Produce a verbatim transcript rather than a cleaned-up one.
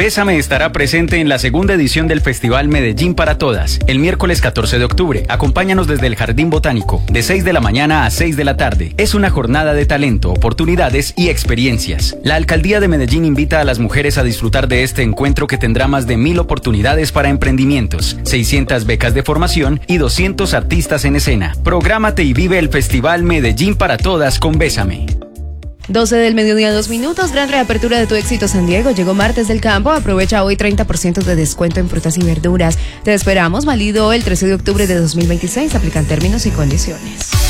Bésame estará presente en la segunda edición del Festival Medellín para Todas, el miércoles catorce de octubre. Acompáñanos desde el Jardín Botánico, de seis de la mañana a seis de la tarde. Es una jornada de talento, oportunidades y experiencias. La Alcaldía de Medellín invita a las mujeres a disfrutar de este encuentro que tendrá más de mil oportunidades para emprendimientos, seiscientas becas de formación y doscientos artistas en escena. Prográmate y vive el Festival Medellín para Todas con Bésame. doce del mediodía, dos minutos. Gran reapertura de Tu Éxito San Diego. Llegó Martes del Campo. Aprovecha hoy treinta por ciento de descuento en frutas y verduras. Te esperamos, válido el trece de octubre de dos mil veintiséis. Aplican términos y condiciones.